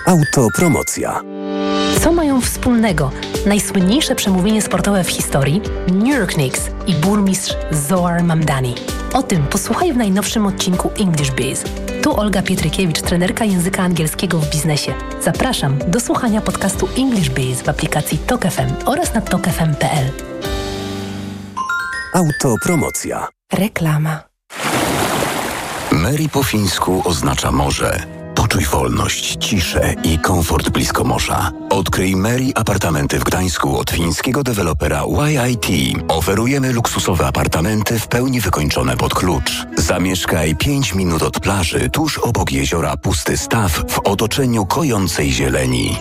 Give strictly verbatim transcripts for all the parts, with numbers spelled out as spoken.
Autopromocja. Co mają wspólnego najsłynniejsze przemówienie sportowe w historii, New York Knicks i burmistrz Zohar Mamdani? O tym posłuchaj w najnowszym odcinku English Biz. Tu Olga Pietrykiewicz, trenerka języka angielskiego w biznesie. Zapraszam do słuchania podcastu English Biz w aplikacji Tok F M oraz na tok f m kropka p l. Autopromocja. Reklama. Mary po fińsku oznacza morze. Poczuj wolność, ciszę i komfort blisko morza. Odkryj Mary Apartamenty w Gdańsku od fińskiego dewelopera Y I T. Oferujemy luksusowe apartamenty w pełni wykończone pod klucz. Zamieszkaj pięć minut od plaży, tuż obok jeziora Pusty Staw w otoczeniu kojącej zieleni.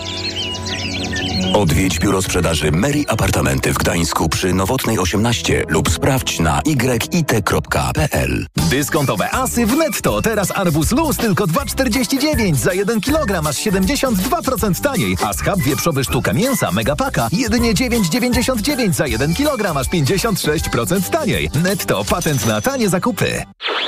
Odwiedź biuro sprzedaży Mary Apartamenty w Gdańsku przy Nowotnej osiemnaście lub sprawdź na y i t kropka p l. Dyskontowe asy w Netto. Teraz arbuz luz tylko dwa czterdzieści dziewięć. Za jeden kilogram aż siedemdziesiąt dwa procent taniej. A schab wieprzowy sztuka mięsa Megapaka jedynie dziewięć dziewięćdziesiąt dziewięć. Za jeden kilogram aż pięćdziesiąt sześć procent taniej. Netto. Patent na tanie zakupy.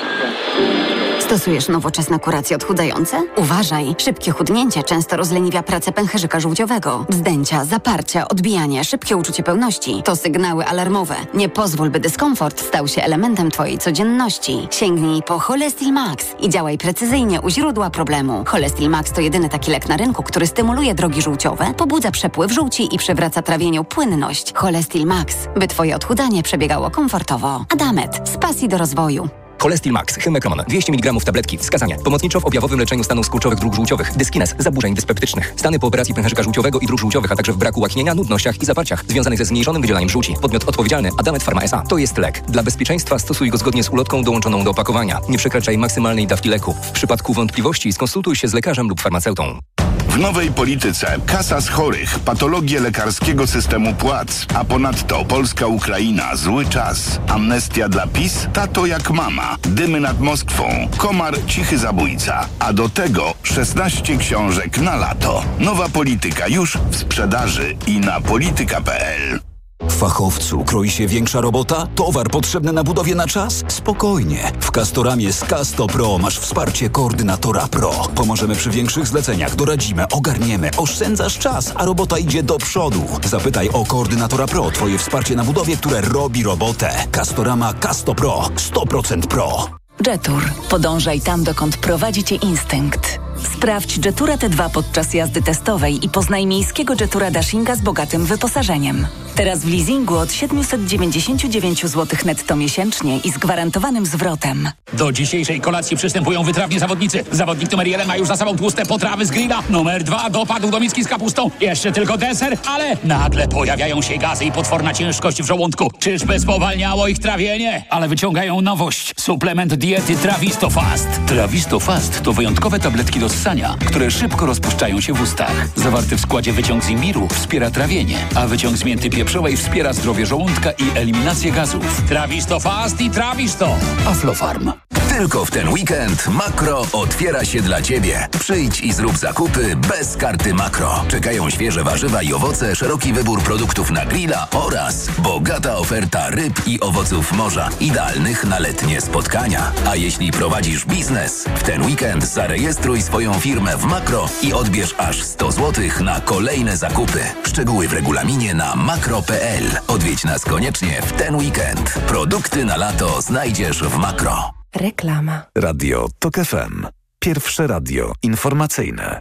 Stosujesz nowoczesne kuracje odchudzające? Uważaj! Szybkie chudnięcie często rozleniwia pracę pęcherzyka żółciowego. Wzdęcia, zaparcia, odbijanie, szybkie uczucie pełności to sygnały alarmowe. Nie pozwól, by dyskomfort stał się elementem Twojej codzienności. Sięgnij po Cholestil Max i działaj precyzyjnie u źródła problemu. Cholestil Max to jedyny taki lek na rynku, który stymuluje drogi żółciowe, pobudza przepływ żółci i przywraca trawieniu płynność. Cholestil Max, by Twoje odchudzanie przebiegało komfortowo. Adamet, z pasji do rozwoju. Cholestil Max, Hymekron, dwieście miligramów tabletki. Wskazania. Pomocniczo w objawowym leczeniu stanów skurczowych dróg żółciowych, dyskines, zaburzeń dyspeptycznych, stany po operacji pęcherzyka żółciowego i dróg żółciowych, a także w braku łaknienia, nudnościach i zaparciach związanych ze zmniejszonym wydzielaniem żółci. Podmiot odpowiedzialny Adamet Pharma S A. To jest lek. Dla bezpieczeństwa stosuj go zgodnie z ulotką dołączoną do opakowania. Nie przekraczaj maksymalnej dawki leku. W przypadku wątpliwości skonsultuj się z lekarzem lub farmaceutą. W nowej polityce kasa z chorych, patologie lekarskiego systemu płac, a ponadto Polska Ukraina, zły czas, amnestia dla PiS, tato jak mama, dymy nad Moskwą, komar cichy zabójca, a do tego szesnaście książek na lato. Nowa polityka już w sprzedaży i na polityka kropka p l. Fachowcu, kroi się większa robota? Towar potrzebny na budowie na czas? Spokojnie. W Castoramie z Casto Pro masz wsparcie koordynatora Pro. Pomożemy przy większych zleceniach, doradzimy, ogarniemy, oszczędzasz czas, a robota idzie do przodu. Zapytaj o koordynatora Pro, twoje wsparcie na budowie, które robi robotę. Castorama Casto Pro. sto procent Pro. Jetour. Podążaj tam, dokąd prowadzi cię instynkt. Sprawdź Jetura T dwa podczas jazdy testowej i poznaj miejskiego Jetura Dashinga z bogatym wyposażeniem. Teraz w leasingu od siedemset dziewięćdziesiąt dziewięć złotych netto miesięcznie i z gwarantowanym zwrotem. Do dzisiejszej kolacji przystępują wytrawni zawodnicy. Zawodnik numer jeden ma już za sobą tłuste potrawy z grilla. Numer dwa dopadł do miski z kapustą. Jeszcze tylko deser, ale nagle pojawiają się gazy i potworna ciężkość w żołądku. Czyżby spowalniało ich trawienie? Ale wyciągają nowość. Suplement diety Trawisto Fast. Trawisto Fast to wyjątkowe tabletki do ssania, które szybko rozpuszczają się w ustach. Zawarty w składzie wyciąg z imbiru wspiera trawienie, a wyciąg z mięty pieprzowej wspiera zdrowie żołądka i eliminację gazów. Trawisto Fast i Trawisto. Aflofarm. Tylko w ten weekend Makro otwiera się dla Ciebie. Przyjdź i zrób zakupy bez karty Makro. Czekają świeże warzywa i owoce, szeroki wybór produktów na grilla oraz bogata oferta ryb i owoców morza, idealnych na letnie spotkania. A jeśli prowadzisz biznes, w ten weekend zarejestruj swoją firmę w Makro i odbierz aż sto złotych na kolejne zakupy. Szczegóły w regulaminie na makro kropka p l. Odwiedź nas koniecznie w ten weekend. Produkty na lato znajdziesz w Makro. Reklama. Radio Tok F M. Pierwsze radio informacyjne.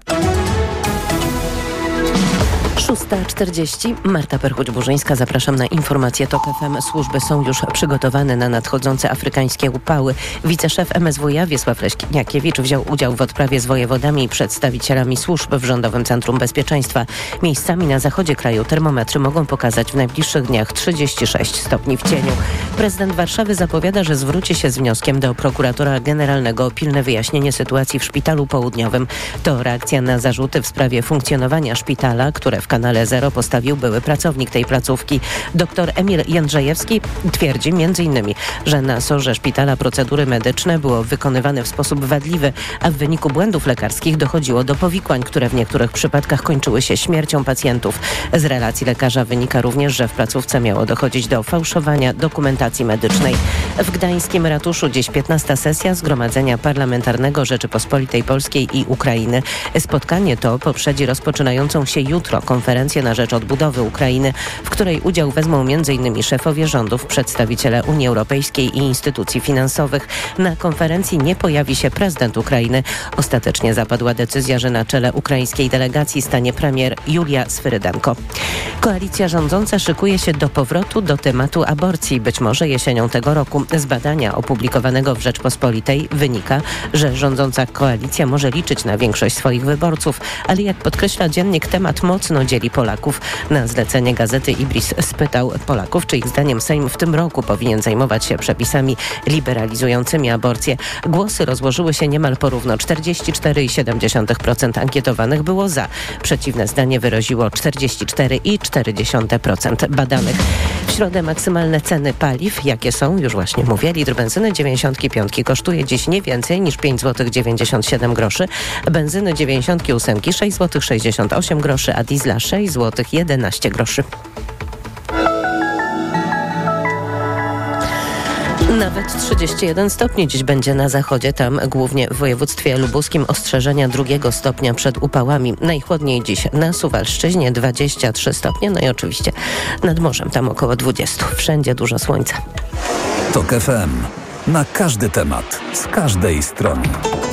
szósta czterdzieści. Marta Perchuć-Burzyńska. Zapraszam na informacje Tok F M. Służby są już przygotowane na nadchodzące afrykańskie upały. Wiceszef M S W iA Wiesław Leśniakiewicz wziął udział w odprawie z wojewodami i przedstawicielami służb w Rządowym Centrum Bezpieczeństwa. Miejscami na zachodzie kraju termometry mogą pokazać w najbliższych dniach trzydzieści sześć stopni w cieniu. Prezydent Warszawy zapowiada, że zwróci się z wnioskiem do prokuratora generalnego o pilne wyjaśnienie sytuacji w Szpitalu Południowym. To reakcja na zarzuty w sprawie funkcjonowania szpitala, które w kanale Zero postawił były pracownik tej placówki. Dr Emil Jędrzejewski twierdzi między innymi, że na sorze szpitala procedury medyczne było wykonywane w sposób wadliwy, a w wyniku błędów lekarskich dochodziło do powikłań, które w niektórych przypadkach kończyły się śmiercią pacjentów. Z relacji lekarza wynika również, że w placówce miało dochodzić do fałszowania dokumentacji medycznej. W gdańskim ratuszu dziś piętnasta sesja Zgromadzenia Parlamentarnego Rzeczypospolitej Polskiej i Ukrainy. Spotkanie to poprzedzi rozpoczynającą się jutro konferencję na rzecz odbudowy Ukrainy, w której udział wezmą między innymi szefowie rządów, przedstawiciele Unii Europejskiej i instytucji finansowych. Na konferencji nie pojawi się prezydent Ukrainy. Ostatecznie zapadła decyzja, że na czele ukraińskiej delegacji stanie premier Julia Swyrydenko. Koalicja rządząca szykuje się do powrotu do tematu aborcji, być może jesienią tego roku. Z badania opublikowanego w Rzeczpospolitej wynika, że rządząca koalicja może liczyć na większość swoich wyborców, ale jak podkreśla dziennik, temat mocno dzieli Polaków. Na zlecenie gazety Ibris spytał Polaków, czy ich zdaniem Sejm w tym roku powinien zajmować się przepisami liberalizującymi aborcję. Głosy rozłożyły się niemal porówno. czterdzieści cztery przecinek siedem procent ankietowanych było za. Przeciwne zdanie wyraziło czterdzieści cztery przecinek cztery procent badanych. W środę maksymalne ceny paliw, jakie są, już właśnie mówię, litr benzyny dziewięćdziesiątki piątki kosztuje dziś nie więcej niż pięć złotych dziewięćdziesiąt siedem groszy, benzyny dziewięćdziesiątki ósemki sześć złotych sześćdziesiąt osiem groszy, a diesla sześć złotych jedenaście groszy. Nawet trzydzieści jeden stopni dziś będzie na zachodzie, tam głównie w województwie lubuskim ostrzeżenia drugiego stopnia przed upałami. Najchłodniej dziś na Suwalszczyźnie dwadzieścia trzy stopnie, no i oczywiście nad morzem tam około dwadzieścia. Wszędzie dużo słońca. TOK F M. Na każdy temat, z każdej strony.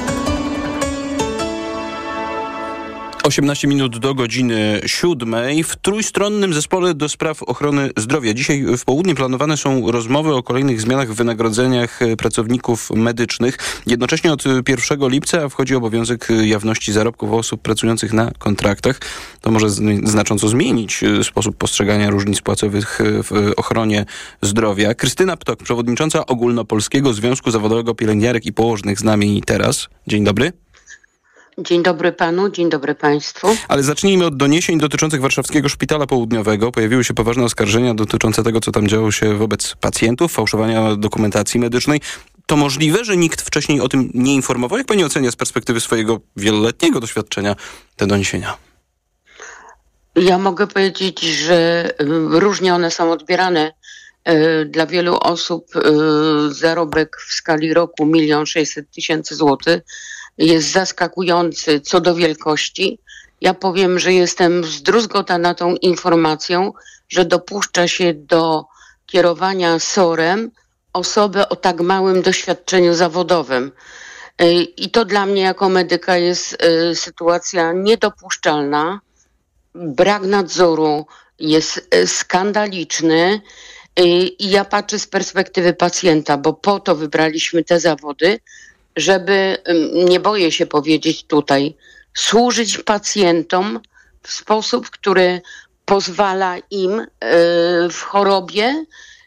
osiemnaście minut do godziny siódmej w trójstronnym zespole do spraw ochrony zdrowia. Dzisiaj w południe planowane są rozmowy o kolejnych zmianach w wynagrodzeniach pracowników medycznych. Jednocześnie od pierwszego lipca wchodzi obowiązek jawności zarobków osób pracujących na kontraktach. To może znacząco zmienić sposób postrzegania różnic płacowych w ochronie zdrowia. Krystyna Ptok, przewodnicząca Ogólnopolskiego Związku Zawodowego Pielęgniarek i Położnych z nami teraz. Dzień dobry. Dzień dobry panu, dzień dobry państwu. Ale zacznijmy od doniesień dotyczących Warszawskiego Szpitala Południowego. Pojawiły się poważne oskarżenia dotyczące tego, co tam działo się wobec pacjentów, fałszowania dokumentacji medycznej. To możliwe, że nikt wcześniej o tym nie informował? Jak pani ocenia z perspektywy swojego wieloletniego doświadczenia te doniesienia? Ja mogę powiedzieć, że różnie one są odbierane. Dla wielu osób zarobek w skali roku milion sześćset tysięcy złotych jest zaskakujący co do wielkości. Ja powiem, że jestem zdruzgotana tą informacją, że dopuszcza się do kierowania sorem osobę o tak małym doświadczeniu zawodowym. I to dla mnie jako medyka jest sytuacja niedopuszczalna. Brak nadzoru jest skandaliczny i ja patrzę z perspektywy pacjenta, bo po to wybraliśmy te zawody, żeby, nie boję się powiedzieć tutaj, służyć pacjentom w sposób, który pozwala im w chorobie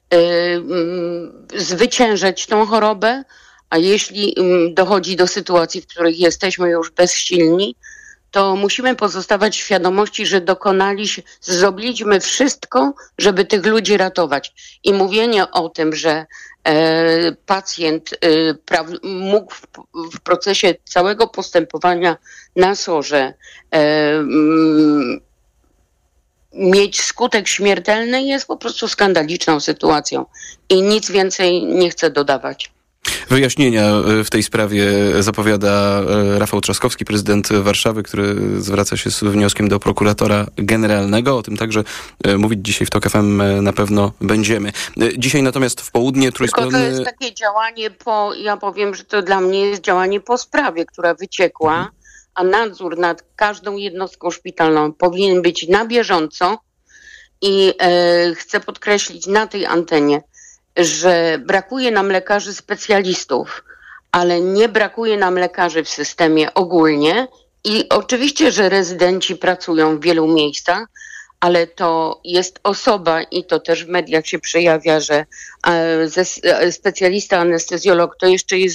zwyciężać tą chorobę, a jeśli dochodzi do sytuacji, w których jesteśmy już bezsilni, to musimy pozostawać w świadomości, że dokonaliśmy, zrobiliśmy wszystko, żeby tych ludzi ratować. I mówienie o tym, że e, pacjent e, pra- mógł w, w procesie całego postępowania na sorze e, m, mieć skutek śmiertelny, jest po prostu skandaliczną sytuacją. I nic więcej nie chcę dodawać. Wyjaśnienia w tej sprawie zapowiada Rafał Trzaskowski, prezydent Warszawy, który zwraca się z wnioskiem do prokuratora generalnego. O tym także mówić dzisiaj w TOK F M na pewno będziemy. Dzisiaj natomiast w południe trójstronny... Tylko to jest takie działanie po, ja powiem, że to dla mnie jest działanie po sprawie, która wyciekła, a nadzór nad każdą jednostką szpitalną powinien być na bieżąco i e, chcę podkreślić na tej antenie, że brakuje nam lekarzy specjalistów, ale nie brakuje nam lekarzy w systemie ogólnie i oczywiście, że rezydenci pracują w wielu miejscach, ale to jest osoba i to też w mediach się przejawia, że specjalista anestezjolog to jeszcze jest